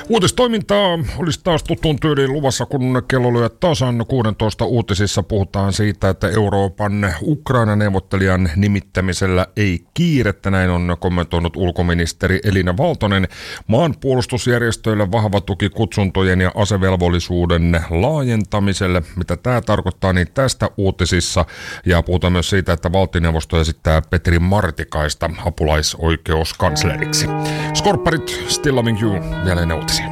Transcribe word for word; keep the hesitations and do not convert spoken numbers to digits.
Uutistoimintaa olisi taas tuttuun tyyliin luvassa, kun kello lyö tasan kuusitoista uutisissa. Puhutaan siitä, että Euroopan Ukraina-neuvottelijan nimittämisellä ei kiirettä. Näin on kommentoinut ulkoministeri Elina Valtonen. Maanpuolustusjärjestöille vahva tuki kutsuntojen ja asevelvollisuuden laajentamiselle. Mitä tämä tarkoittaa, niin tästä uutisissa. Ja puhutaan myös siitä, että valtioneuvosto esittää Petri Martikaista apulaisoikeuskansleriksi. Skorpparit, Still Loving You, vielä ennen uutisia.